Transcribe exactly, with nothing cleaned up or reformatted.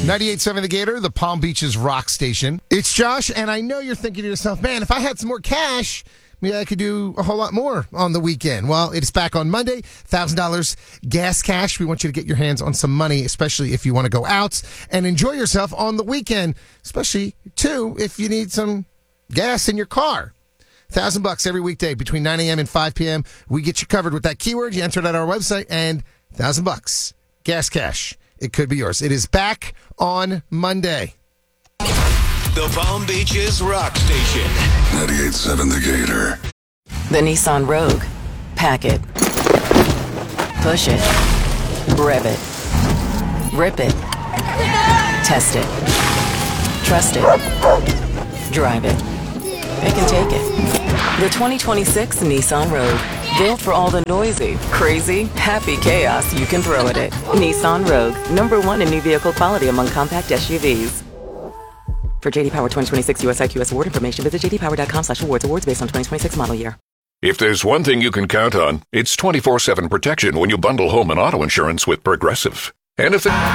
ninety-eight point seven The Gator, the Palm Beaches rock station. It's Josh, and I know you're thinking to yourself, man, if I had some more cash, maybe I could do a whole lot more on the weekend. Well, it's back on Monday, one thousand dollars gas cash. We want you to get your hands on some money, especially if you want to go out and enjoy yourself on the weekend, especially, too, if you need some gas in your car. Thousand bucks every weekday between nine a.m. and five p.m. We get you covered with that keyword. You enter it at our website, and thousand bucks gas cash. It could be yours. It is back on Monday. The Palm Beaches Rock Station. ninety-eight point seven The Gator. The Nissan Rogue. Pack it. Push it. Rev it. Rip it. Test it. Trust it. Drive it. It can take it. The twenty twenty-six Nissan Rogue. Built for all the noisy, crazy, happy chaos you can throw at it. Nissan Rogue. Number one in new vehicle quality among compact S U Vs. For J D Power twenty twenty-six U S I Q S award information, visit j d power dot com slash awards. Awards based on twenty twenty-six model year. If there's one thing you can count on, it's twenty-four seven protection when you bundle home and auto insurance with Progressive. And if it...